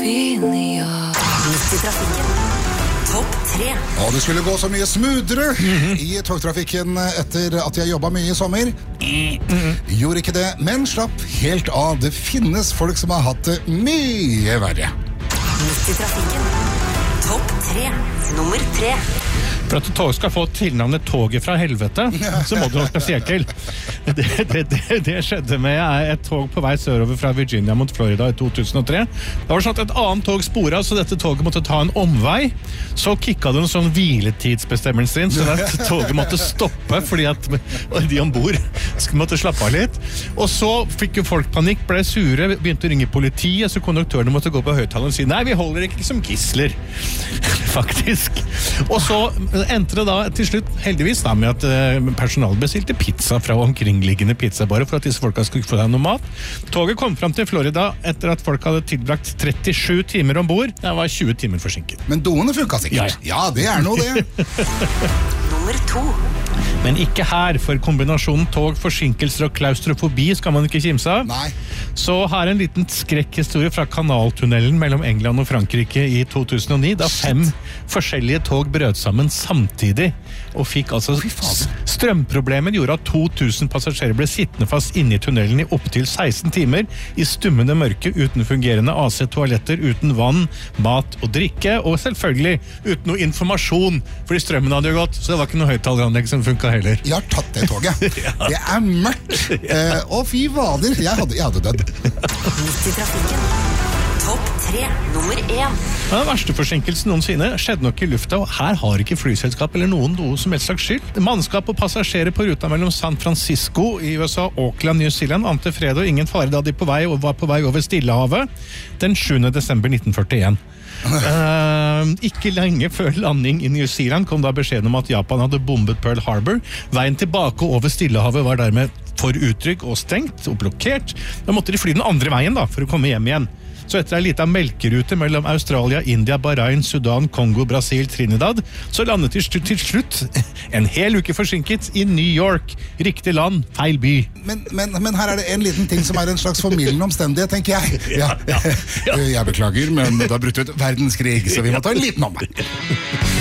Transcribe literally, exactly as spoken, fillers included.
Midt i trafikken. Topp tre. Og det skulle gå så mye smoothere mm-hmm. i togtrafikken etter at jeg jobbet mye i sommer. Mm-hmm. Gjorde ikke det, men slapp helt av. Det finnes folk som har hatt det mye verre. Midt i trafikken. Topp tre. Nummer tre. For at tog skal få tilnavnet toget fra helvete, så må det noe spesielt til. Det, det, det, det skjedde med et tog på vei sørover fra Virginia mot Florida i to tusen og tre. Det var sånn at et annet tog sporet, så dette toget måtte ta en omvei. Så kikket det en sånn hviletidsbestemmelse inn, så at toget måtte stoppe, fordi at de ombord måtte slappe av litt. Og så fikk jo folk panikk, ble sure, begynte å ringe politiet, så konduktørene måtte gå på høyttaleren og si, nei, vi holder ikke som gisler. Faktisk. Og så endte det da til slutt heldigvis da med at uh, personalet bestilte pizza fra omkringliggende pizzabarer for at disse folka skulle få deg noe mat. Toget kom frem til Florida etter at folk hadde tilbrakt trettisju timer ombord. Det var tjue timer forsinket. Men doene funket sikkert. Ja, ja. Ja, det er noe det. Nummer to. Men ikke her, for kombinasjonen tog, forsinkelser og klaustrofobi skal man ikke kimse av. Nei. Så her er en liten skrekkhistorie fra kanaltunnelen mellom England og Frankrike i to tusen og ni, da fem forskjellige tog brøt sammen samtidig, og fikk altså strømproblemer gjorde at to tusen passasjerer ble sittende fast inne i tunnelen i opptil seksten timer, i stummende mørke, uten fungerende A C-toaletter, uten vann, mat og drikke, og selvfølgelig uten noe informasjon, fordi strømmen hadde jo gått, så det var ikke noe høyttaleranlegg som funket heller. Jeg har tatt det toget. Ja. Det er mørkt. Ja. Eh, og fy vader, jeg hadde, jeg hadde dødd. Midt i trafikken. Topp tre, nummer én. Den verste forsinkelsen noensinne skjedde nok i lufta, og her har ikke flyselskap eller noen noe som helst slags skyld. Mannskap og passasjerer på ruta mellom San Francisco i U S A, Auckland, New Zealand, ante fred og ingen fare da de på vei, og var på vei over Stillehavet den sjuende desember nitten førtien. Uh, ikke lenge før landing i New Zealand kom da beskjeden om at Japan hadde bombet Pearl Harbor. Veien tilbake over Stillehavet var dermed for utrygg og stengt og blokkert. Da måtte de fly den andre veien da, for å komme hjem igjen. Så etter en liten melkerute mellom Australia, India, Bahrain, Sudan, Kongo, Brasil, Trinidad, så landet de til slutt en hel uke forsinket i New York. Riktig land, feil by. Men, men, men her er det en liten ting som er en slags formildende omstendighet, tenker jeg. Ja, ja, ja. Jeg beklager, men det har brutt ut verdenskrig, så vi må ta en liten omvei.